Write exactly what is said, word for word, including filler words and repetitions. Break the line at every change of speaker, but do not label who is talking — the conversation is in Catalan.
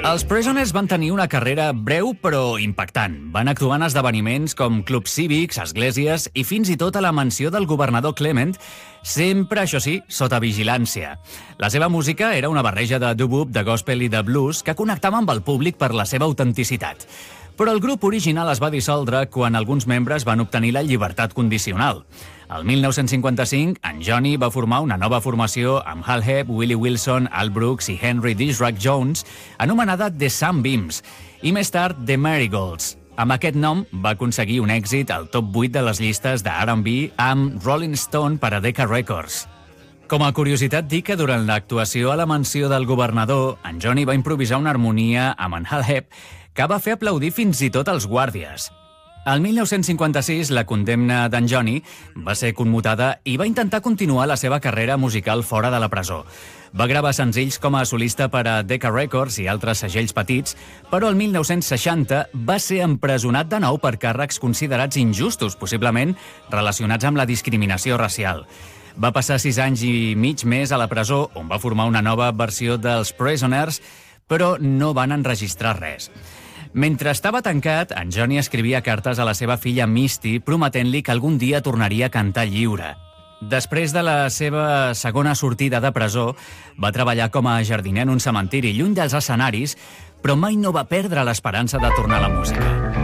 Els Prisoners van tenir una carrera breu però impactant. Van actuar en esdeveniments com clubs cívics, esglésies i fins i tot a la mansió del governador Clement, sempre, això sí, sota vigilància. La seva música era una barreja de doo-wop, de gospel i de blues que connectava amb el públic per la seva autenticitat. Però el grup original es va dissoldre quan alguns membres van obtenir la llibertat condicional. El mil nou-cents cinquanta-cinc, en Johnny va formar una nova formació amb Hal Hebb, Willie Wilson, Al Brooks i Henry Dishrack Jones, anomenada The Sunbeams, i més tard The Marigolds. Amb aquest nom va aconseguir un èxit al top vuit de les llistes de R and B amb Rolling Stone per a Decca Records. Com a curiositat, dic que durant l'actuació a la mansió del governador, en Johnny va improvisar una harmonia amb en Hal Hebb que va fer aplaudir fins i tot els guàrdies. El mil nou-cents cinquanta-sis, la condemna d'en Johnny va ser commutada i va intentar continuar la seva carrera musical fora de la presó. Va gravar senzills com a solista per a Decca Records i altres segells petits, però el mil nou-cents seixanta va ser empresonat de nou per càrrecs considerats injustos, possiblement relacionats amb la discriminació racial. Va passar sis anys i mig més a la presó, on va formar una nova versió dels Prisoners, però no van enregistrar res. Mentre estava tancat, en Johnny escrivia cartes a la seva filla Misty prometent-li que algun dia tornaria a cantar lliure. Després de la seva segona sortida de presó, va treballar com a jardiner en un cementiri lluny dels escenaris, però mai no va perdre l'esperança de tornar a la música.